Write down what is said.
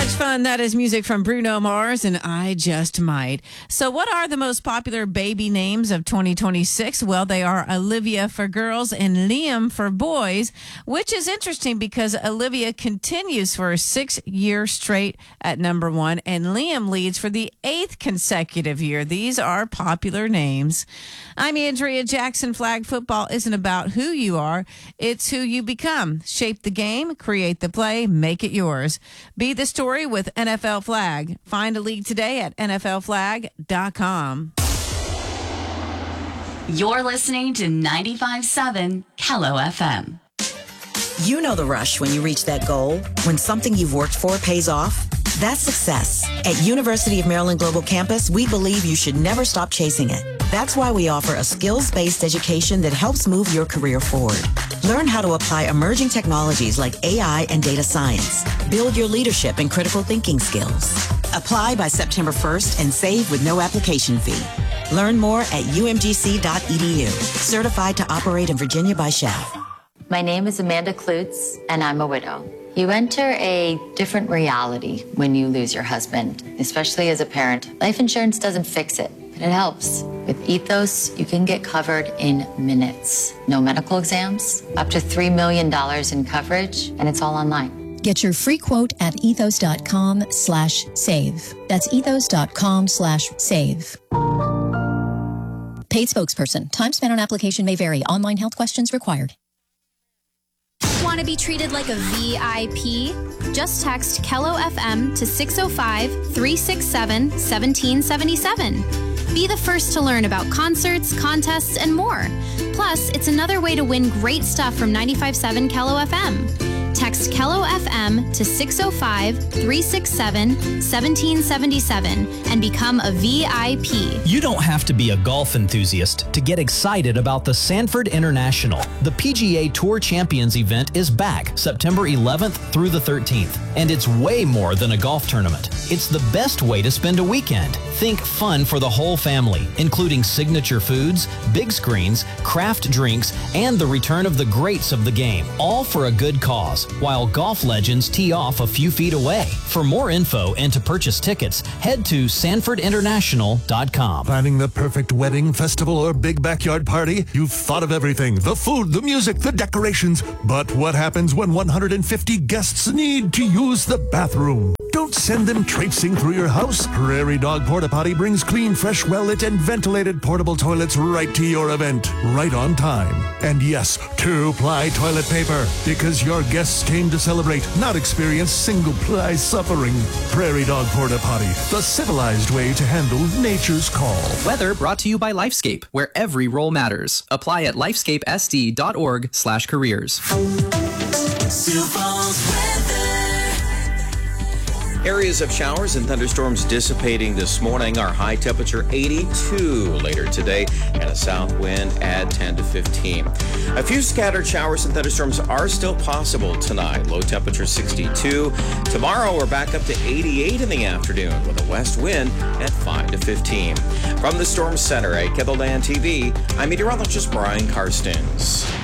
Much fun. That is music from Bruno Mars and I Just Might. So what are the most popular baby names of 2026? Well, they are Olivia for girls and Liam for boys, which is interesting because Olivia continues for a 6th year straight at number 1 and Liam leads for the 8th consecutive year. These are popular names. I'm Andrea Jackson. Flag football isn't about who you are. It's who you become. Shape the game, create the play, make it yours. Be the story with NFL Flag. Find a league today at nflflag.com. You're listening to 95.7 Kello FM. You know the rush when you reach that goal, when something you've worked for pays off. That's success. At University of Maryland Global Campus, we believe you should never stop chasing it. That's why we offer a skills-based education that helps move your career forward. Learn how to apply emerging technologies like AI and data science. Build your leadership and critical thinking skills. Apply by September 1st and save with no application fee. Learn more at umgc.edu. Certified to operate in Virginia by SCHEV. My name is Amanda Klutz, and I'm a widow. You enter a different reality when you lose your husband, especially as a parent. Life insurance doesn't fix it, but it helps. With Ethos, you can get covered in minutes. No medical exams, up to $3 million in coverage, and it's all online. Get your free quote at ethos.com/save. That's ethos.com/save. Paid spokesperson. Time spent on application may vary. Online health questions required. Want to be treated like a VIP? Just text Kello FM to 605-367-1777. Be the first to learn about concerts, contests, and more. Plus, it's another way to win great stuff from 95.7 Kello FM. Text Kello FM to 605-367-1777 and become a VIP. You don't have to be a golf enthusiast to get excited about the Sanford International. The PGA Tour Champions event is back September 11th through the 13th, and it's way more than a golf tournament. It's the best way to spend a weekend. Think fun for the whole family, including signature foods, big screens, craft drinks, and the return of the greats of the game, all for a good cause, while golf legends tee off a few feet away. For more info and to purchase tickets, head to sanfordinternational.com. Planning the perfect wedding, festival, or big backyard party? You've thought of everything: the food, the music, the decorations. But what happens when 150 guests need to use the bathroom? Don't send them traipsing through your house. Prairie Dog Porta Potty brings clean, fresh, well-lit, and ventilated portable toilets right to your event, right on time. And yes, 2-ply toilet paper, because your guests came to celebrate, not experience single-ply suffering. Prairie Dog Porta Potty, the civilized way to handle nature's call. Weather brought to you by Lifescape, where every roll matters. Apply at lifescapesd.org/careers. Areas of showers and thunderstorms dissipating this morning. Our high temperature 82 later today, and a south wind at 10 to 15. A few scattered showers and thunderstorms are still possible tonight. Low temperature 62. Tomorrow we're back up to 88 in the afternoon with a west wind at 5 to 15. From the Storm Center at KELOLAND TV, I'm meteorologist Brian Karstens.